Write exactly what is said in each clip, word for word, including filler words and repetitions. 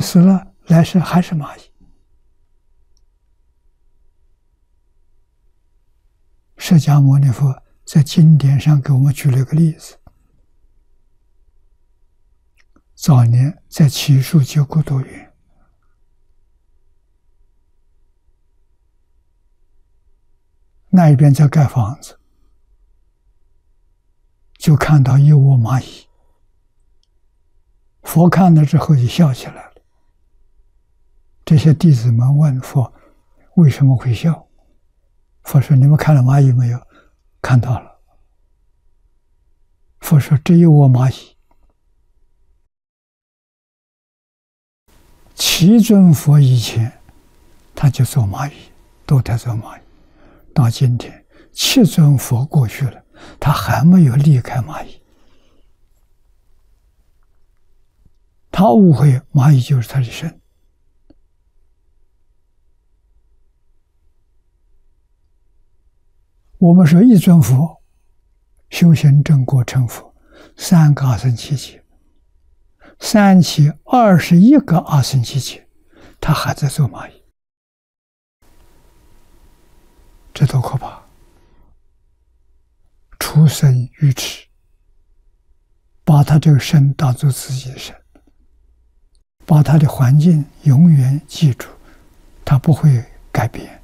死了，来世还是蚂蚁。释迦牟尼佛在经典上给我们举了一个例子。早年在祇树九孤独园，那一边在盖房子，就看到一窝蚂蚁。佛看了之后就笑起来了。这些弟子们问佛为什么会笑？佛说：你们看了蚂蚁没有？看到了。佛说：这一窝蚂蚁，七尊佛以前他就做蚂蚁，都在做蚂蚁。到今天七尊佛过去了，他还没有离开蚂蚁。他误会蚂蚁就是他的身。我们说一尊佛修行正果成佛，三个阿僧祇劫，三期二十一个阿僧祇劫，他还在做蚂蚁，这多可怕！出生愚痴，把他这个身当作自己的身，把他的环境永远记住，他不会改变。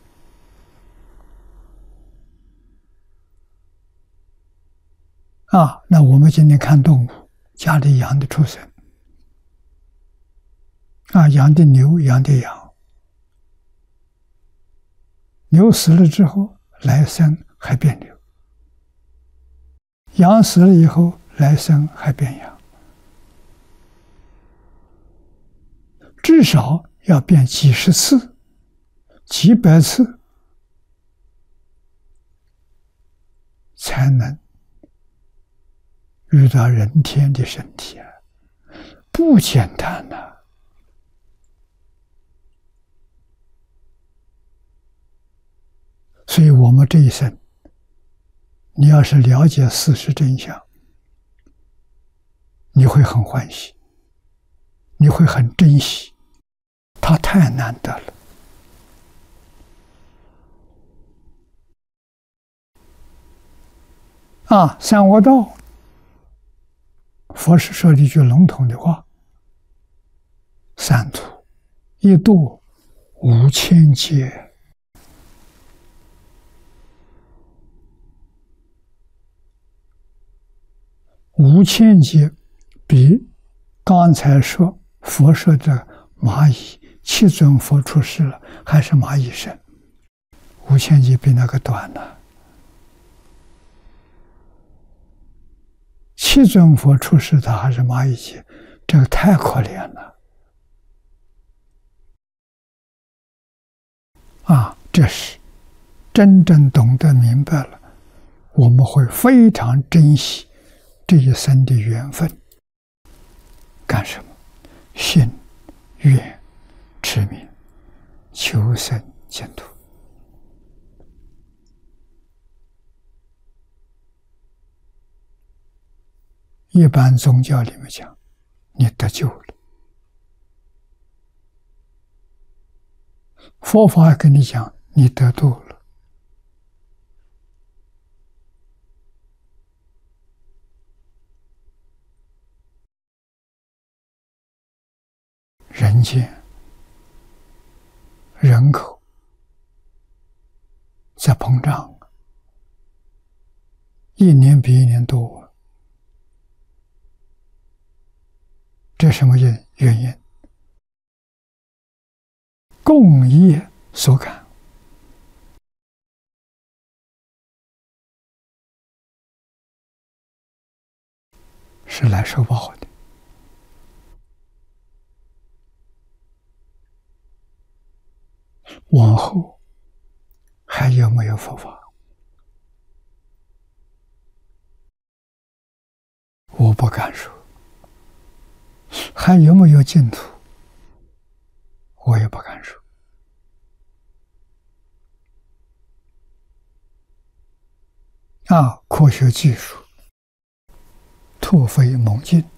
啊，那我们今天看动物，家里养的畜生，啊，养的牛，养的羊，牛死了之后来生还变牛，羊死了以后来生还变羊，至少要变几十次、几百次，才能遇到人天的身体啊，不简单呐、啊！所以我们这一生，你要是了解事实真相，你会很欢喜，你会很珍惜，它太难得了。啊，三恶道。佛是说了一句笼统的话：三途一度五千劫，五千劫比刚才说佛说的蚂蚁七尊佛出世了，还是蚂蚁身，五千劫比那个短呢。七尊佛出世，他还是蚂蚁劫，这个太可怜了啊！这是真正懂得明白了，我们会非常珍惜这一生的缘分。干什么？信、愿、持名，求生净土。一般宗教里面讲，你得救了。佛法跟你讲，你得度了。人间人口在膨胀，一年比一年多。这什么原原因？共业所感。是来受报的。往后还有没有佛法？我不敢说。还有没有净土？我也不敢说。啊，科学技术突飞猛进。